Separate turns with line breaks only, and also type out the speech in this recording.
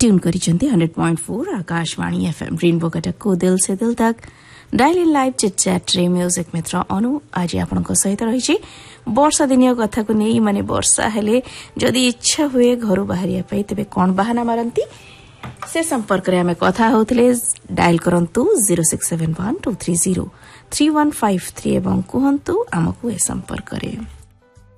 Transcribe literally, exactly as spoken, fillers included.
Tune करिसेंती hundred point four Akashvani FM rainbow Cuttack को दिल से दिल तक dial in live chit chat रे म्यूजिक मित्र अनु आज आपनक सहित रहिछि वर्षा दिनिया कथा को नै माने वर्षा हेले जदि इच्छा हुए घर बाहरिया पई तबे कोन बहाना मारंती से संपर्क रे हमें कथा होतले डायल करंतु zero six seven one two three zero three one five three एवं कुहंतु हमकु ए संपर्क रे।